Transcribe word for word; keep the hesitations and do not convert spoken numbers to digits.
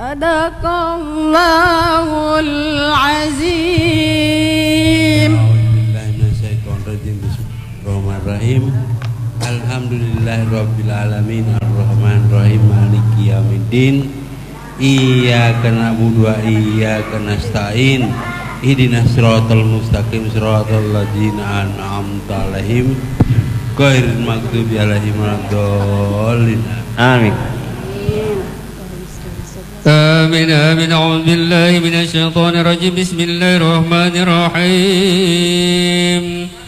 Sadaqallahul azim. A'udzubillahi minasyaitonirrajim. Bismillahirrahmanirrahim. Alhamdulillahirabbil alamin arrahmanirrahim maliki yaumiddin. Iyyaka na'budu wa iyyaka nasta'in. Ihdinas siratal mustaqim siratal ladzina an'amta 'alaihim ghairil maghdubi 'alaihim waladdallin. Amin. آمين آمين. أعوذ بالله من الشيطان الرجيم. بسم الله الرحمن الرحيم.